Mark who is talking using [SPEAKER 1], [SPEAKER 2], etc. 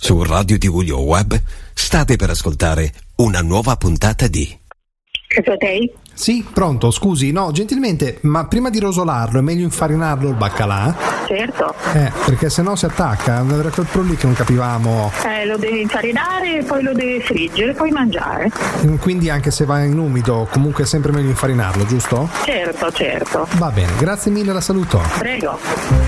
[SPEAKER 1] Su Radio Tivulio Web state per ascoltare una nuova puntata di
[SPEAKER 2] Casotei?
[SPEAKER 3] Sì, pronto, scusi, no, gentilmente, ma prima di rosolarlo è meglio infarinarlo il baccalà?
[SPEAKER 2] Certo.
[SPEAKER 3] Perché sennò si attacca, era quel pro lì che non capivamo.
[SPEAKER 2] Lo devi infarinare, poi lo devi friggere, poi mangiare.
[SPEAKER 3] Quindi anche se va in umido, comunque è sempre meglio infarinarlo, giusto?
[SPEAKER 2] Certo.
[SPEAKER 3] Va bene, grazie mille, la saluto.
[SPEAKER 2] Prego.